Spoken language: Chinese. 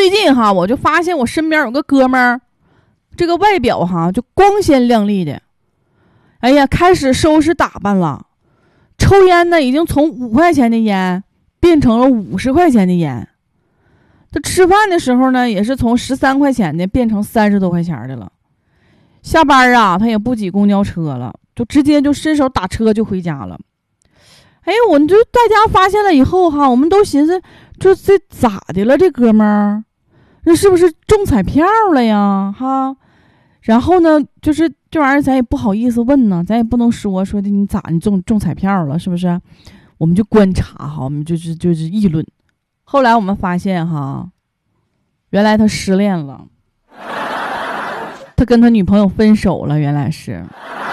最近哈，我就发现我身边有个哥们儿，这个外表哈就光鲜亮丽的，哎呀，开始收拾打扮了，抽烟呢已经从5块钱的烟变成了50块钱的烟。他吃饭的时候呢，也是从13块钱的变成30多块钱的了。下班啊，他也不挤公交车了，就直接就伸手打车就回家了。哎，我就大家发现了以后哈，我们都寻思，这咋的了？这哥们儿，这是不是中彩票了呀？哈，然后呢，就是这玩意儿咱也不好意思问呢，咱也不能说的你咋你中彩票了，是不是？我们就观察哈，我们就是议论。后来我们发现哈，原来他失恋了。他跟他女朋友分手了，原来是。